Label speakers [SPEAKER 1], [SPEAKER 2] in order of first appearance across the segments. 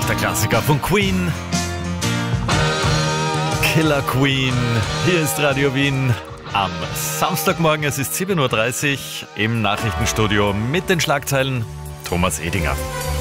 [SPEAKER 1] Der Klassiker von Queen. Killer Queen. Hier ist Radio Wien am Samstagmorgen. Es ist 7.30 Uhr im Nachrichtenstudio mit den Schlagzeilen Thomas Edinger.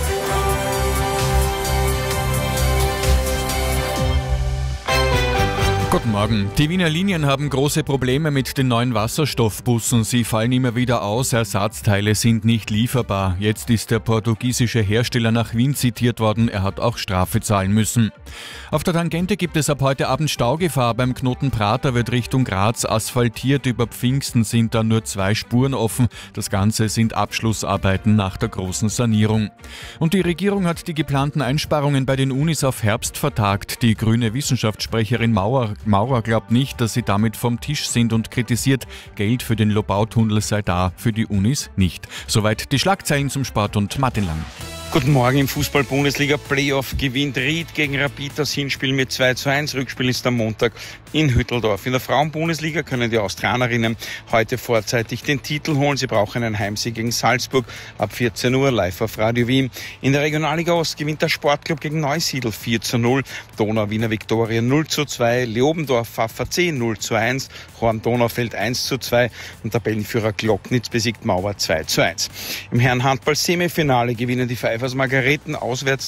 [SPEAKER 2] Guten Morgen. Die Wiener Linien haben große Probleme mit den neuen Wasserstoffbussen. Sie fallen immer wieder aus, Ersatzteile sind nicht lieferbar. Jetzt ist der portugiesische Hersteller nach Wien zitiert worden, er hat auch Strafe zahlen müssen. Auf der Tangente gibt es ab heute Abend Staugefahr. Beim Knoten Prater wird Richtung Graz asphaltiert. Über Pfingsten sind da nur 2 Spuren offen. Das Ganze sind Abschlussarbeiten nach der großen Sanierung. Und die Regierung hat die geplanten Einsparungen bei den Unis auf Herbst vertagt. Die grüne Wissenschaftssprecherin Maurer glaubt nicht, dass sie damit vom Tisch sind und kritisiert, Geld für den Lobautunnel sei da, für die Unis nicht. Soweit die Schlagzeilen zum Sport und Martin Lang.
[SPEAKER 3] Guten Morgen. Im Fußball-Bundesliga-Playoff gewinnt Ried gegen Rapid das Hinspiel mit 2:1. Rückspiel ist am Montag in Hütteldorf. In der Frauen-Bundesliga können die Australierinnen heute vorzeitig den Titel holen. Sie brauchen einen Heimsieg gegen Salzburg ab 14 Uhr live auf Radio Wien. In der Regionalliga Ost gewinnt der Sportclub gegen Neusiedl 4:0. Donau-Wiener Viktoria 0:2. Leobendorf-Pfaffer 0:1. Horn-Donaufeld 1:2. Und Tabellenführer Glocknitz besiegt Mauer 2:1. Im Herren-Handball-Semifinale gewinnen die Pfeifers Margareten auswärts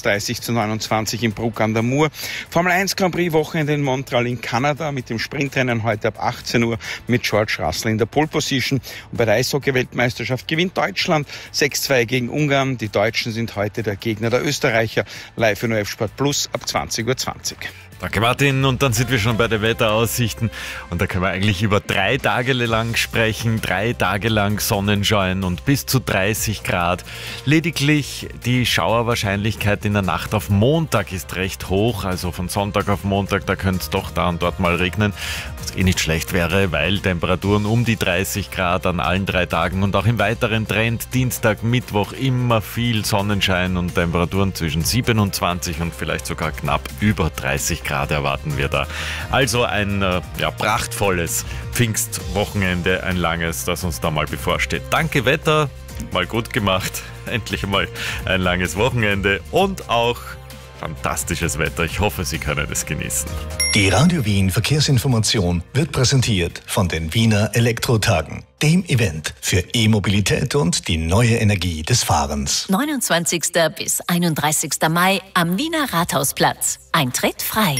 [SPEAKER 3] 30:29 in Bruck an der Mur. Formel 1 Grand Prix Wochenende in Montreal in Kanada mit dem Sprintrennen heute ab 18 Uhr mit George Russell in der Pole Position. Und bei der Eishockey-Weltmeisterschaft gewinnt Deutschland 6:2 gegen Ungarn. Die Deutschen sind heute der Gegner der Österreicher. Live in OF Sport Plus ab 20:20 Uhr.
[SPEAKER 1] Danke Martin, und dann sind wir schon bei den Wetteraussichten und da können wir eigentlich über 3 Tage lang sprechen, 3 Tage lang Sonnenschein und bis zu 30 Grad. Lediglich die Schauerwahrscheinlichkeit in der Nacht auf Montag ist recht hoch, also von Sonntag auf Montag, da könnte es doch da und dort mal regnen, was nicht schlecht wäre, weil Temperaturen um die 30 Grad an allen 3 Tagen und auch im weiteren Trend Dienstag, Mittwoch immer viel Sonnenschein und Temperaturen zwischen 27 und vielleicht sogar knapp über 30 Grad erwarten wir da. Also ein prachtvolles Pfingstwochenende, ein langes, das uns da mal bevorsteht. Danke Wetter, mal gut gemacht, endlich mal ein langes Wochenende und auch fantastisches Wetter. Ich hoffe, Sie können es genießen.
[SPEAKER 4] Die Radio Wien Verkehrsinformation wird präsentiert von den Wiener Elektrotagen, dem Event für E-Mobilität und die neue Energie des Fahrens.
[SPEAKER 5] 29. bis 31. Mai am Wiener Rathausplatz. Eintritt frei.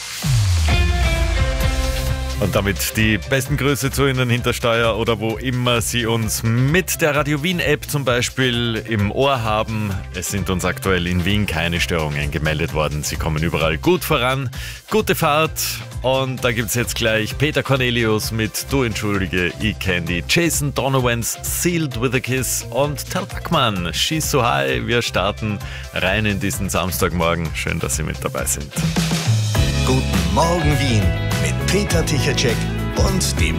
[SPEAKER 1] Und damit die besten Grüße zu Ihnen hinter Steuer oder wo immer Sie uns mit der Radio Wien App zum Beispiel im Ohr haben. Es sind uns aktuell in Wien keine Störungen gemeldet worden. Sie kommen überall gut voran. Gute Fahrt. Und da gibt es jetzt gleich Peter Cornelius mit Du entschuldige, ich kenn die, Jason Donovan's Sealed with a Kiss und Tal Bachmann, She's So High. Wir starten rein in diesen Samstagmorgen. Schön, dass Sie mit dabei sind.
[SPEAKER 4] Guten Morgen Wien mit Peter Tichacek und dem